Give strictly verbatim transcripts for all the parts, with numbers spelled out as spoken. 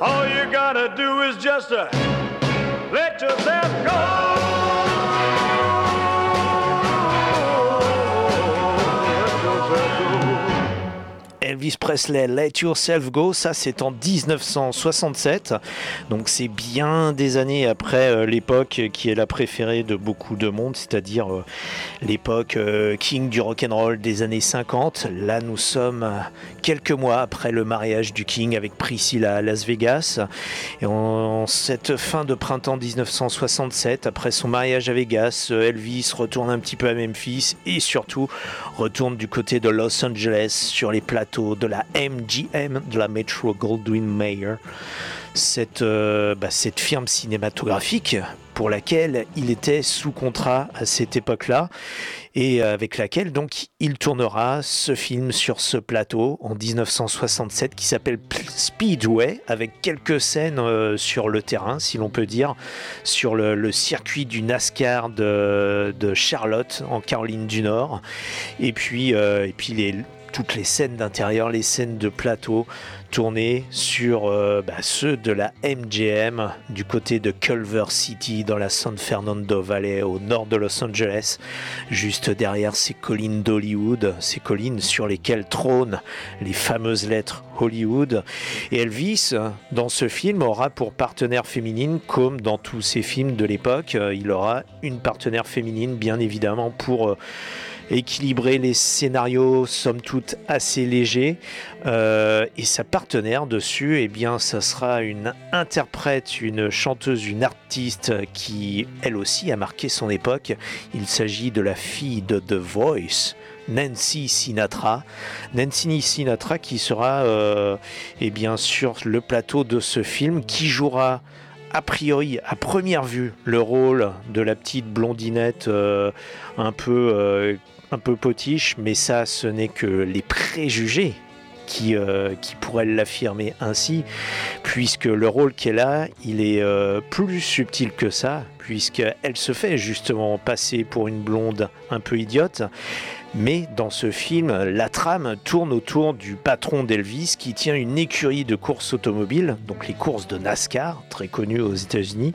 All you gotta do is just uh, let yourself go. Elvis Presley, Let Yourself Go, ça c'est en dix-neuf cent soixante-sept, donc c'est bien des années après euh, l'époque qui est la préférée de beaucoup de monde, c'est-à-dire euh, l'époque euh, King du rock'n'roll des années cinquante. Là nous sommes euh, quelques mois après le mariage du King avec Priscilla à Las Vegas, et en, en cette fin de printemps dix-neuf cent soixante-sept, après son mariage à Vegas, Elvis retourne un petit peu à Memphis et surtout retourne du côté de Los Angeles sur les plateaux de la M G M, de la Metro Goldwyn Mayer, cette, euh, bah, cette firme cinématographique pour laquelle il était sous contrat à cette époque-là et avec laquelle donc il tournera ce film sur ce plateau en dix-neuf cent soixante-sept qui s'appelle Speedway, avec quelques scènes euh, sur le terrain, si l'on peut dire, sur le, le circuit du NASCAR de, de Charlotte en Caroline du Nord, et puis, euh, et puis les toutes les scènes d'intérieur, les scènes de plateau tournées sur euh, bah, ceux de la M G M du côté de Culver City dans la San Fernando Valley au nord de Los Angeles, juste derrière ces collines d'Hollywood, ces collines sur lesquelles trônent les fameuses lettres Hollywood. Et Elvis, dans ce film, aura pour partenaire féminine, comme dans tous ces films de l'époque, il aura une partenaire féminine bien évidemment pour euh, équilibrer les scénarios somme toute assez légers, euh, et sa partenaire dessus, eh bien ça sera une interprète, une chanteuse, une artiste qui elle aussi a marqué son époque. Il s'agit de la fille de The Voice, Nancy Sinatra. Nancy Sinatra qui sera euh, eh bien sur le plateau de ce film, qui jouera a priori, à première vue, le rôle de la petite blondinette euh, un peu euh, un peu potiche, mais ça, ce n'est que les préjugés qui, euh, qui pourraient l'affirmer ainsi, puisque le rôle qu'elle a, il est euh, plus subtil que ça, puisqu'elle se fait justement passer pour une blonde un peu idiote. Mais dans ce film, la trame tourne autour du patron d'Elvis qui tient une écurie de courses automobiles, donc les courses de NASCAR, très connues aux États-Unis,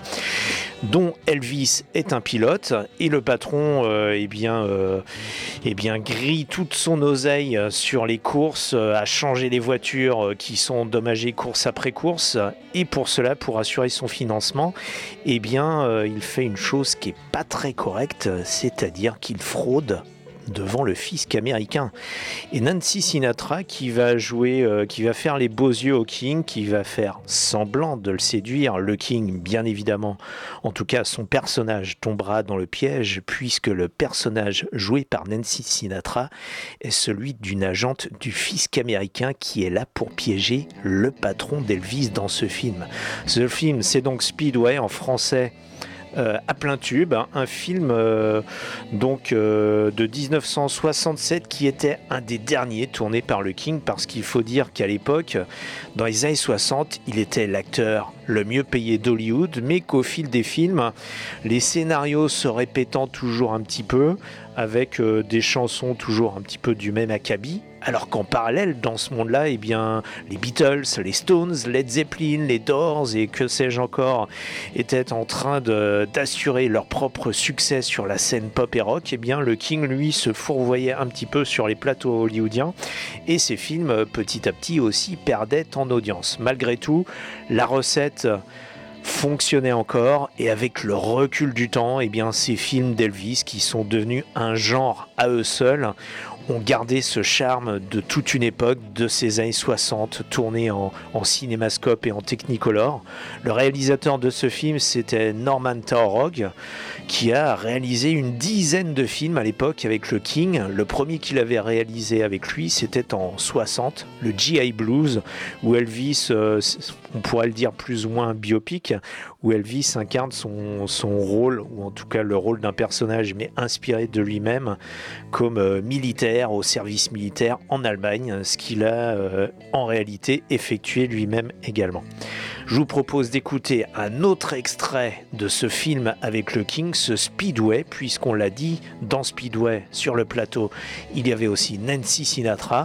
dont Elvis est un pilote, et le patron euh, eh bien, euh, eh bien, grille toute son oseille sur les courses, euh, à changer les voitures qui sont endommagées course après course, et pour cela, pour assurer son financement, eh bien, euh, il fait une chose qui n'est pas très correcte, c'est-à-dire qu'il fraude devant le fisc américain. Et Nancy Sinatra, qui va jouer, euh, qui va faire les beaux yeux au King, qui va faire semblant de le séduire, le King, bien évidemment, en tout cas son personnage tombera dans le piège, puisque le personnage joué par Nancy Sinatra est celui d'une agente du fisc américain qui est là pour piéger le patron d'Elvis dans ce film. Ce film, c'est donc Speedway, en français, Euh, à plein tube, hein, un film euh, donc euh, de dix-neuf cent soixante-sept qui était un des derniers tournés par le King, parce qu'il faut dire qu'à l'époque, dans les années soixante, il était l'acteur le mieux payé d'Hollywood, mais qu'au fil des films, les scénarios se répétant toujours un petit peu, avec euh, des chansons toujours un petit peu du même acabit, alors qu'en parallèle, dans ce monde-là, eh bien, les Beatles, les Stones, Led Zeppelin, les Doors et que sais-je encore, étaient en train de, d'assurer leur propre succès sur la scène pop et rock. Eh bien, le King, lui, se fourvoyait un petit peu sur les plateaux hollywoodiens, et ses films, petit à petit aussi, perdaient en audience. Malgré tout, la recette fonctionnait encore, et avec le recul du temps, eh bien, ces films d'Elvis, qui sont devenus un genre à eux seuls, ont gardé ce charme de toute une époque, de ces années soixante, tournés en, en cinémascope et en technicolor. Le réalisateur de ce film, c'était Norman Taurog, qui a réalisé une dizaine de films à l'époque avec le King. Le premier qu'il avait réalisé avec lui, c'était en soixante, le G I Blues, où Elvis, euh, on pourrait le dire plus ou moins biopic, où Elvis incarne son, son rôle, ou en tout cas le rôle d'un personnage, mais inspiré de lui-même, comme euh, militaire, au service militaire en Allemagne, ce qu'il a euh, en réalité effectué lui-même également. Je vous propose d'écouter un autre extrait de ce film avec le King, ce Speedway, puisqu'on l'a dit, dans Speedway, sur le plateau, il y avait aussi Nancy Sinatra.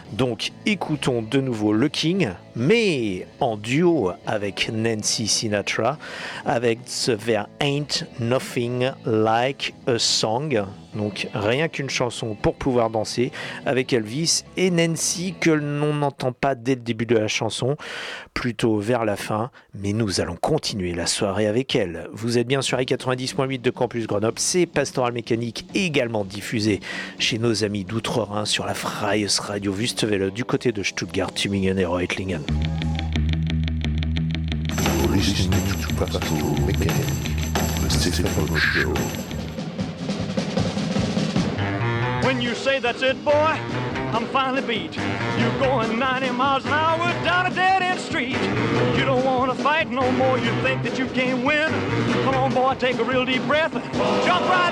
Donc écoutons de nouveau Le King, mais en duo avec Nancy Sinatra, avec ce vers Ain't Nothing Like a Song. Donc rien qu'une chanson pour pouvoir danser avec Elvis et Nancy que l'on n'entend pas dès le début de la chanson, plutôt vers la fin, mais nous allons continuer la soirée avec elle. Vous êtes bien sur i quatre-vingt-dix point huit de Campus Grenoble, c'est Pastoral Mécanique, également diffusé chez nos amis d'Outre-Rhin sur la Freies Radio Wüstewelle du côté de Stuttgart, Tübingen et Reutlingen. Listening to Pastoral Mécanique, the Stephen Show. When you say that's it, boy, I'm finally beat. You're going ninety miles an hour down a dead-end street. You don't want to fight no more. You think that you can't win. Come on, boy, take a real deep breath and jump right